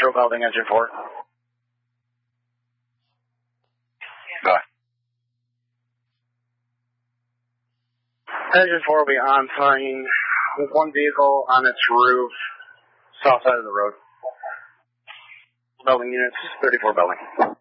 Central Building, Engine 4. Go ahead. Engine 4 will be on flying with one vehicle on its roof, south side of the road. Building units, 34 building.